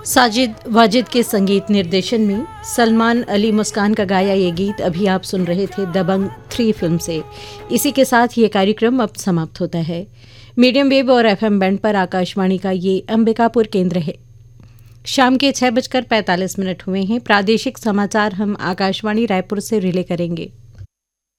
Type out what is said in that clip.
साजिद वाजिद के संगीत निर्देशन में सलमान अली मुस्कान का गाया ये गीत अभी आप सुन रहे थे दबंग 3 फिल्म से। इसी के साथ ये कार्यक्रम अब समाप्त होता है। मीडियम वेव और एफएम बैंड पर आकाशवाणी का ये अंबिकापुर केंद्र है। शाम के 6:45 हुए हैं। प्रादेशिक समाचार हम आकाशवाणी रायपुर से रिले करेंगे।